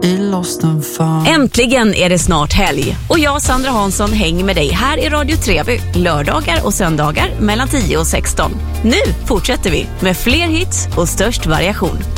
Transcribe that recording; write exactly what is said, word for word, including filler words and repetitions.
i lost and found. Äntligen är det snart helg och jag, Sandra Hansson, hänger med dig här i Radio Treby lördagar och söndagar mellan tio och sexton. Nu fortsätter vi med fler hits och störst variation.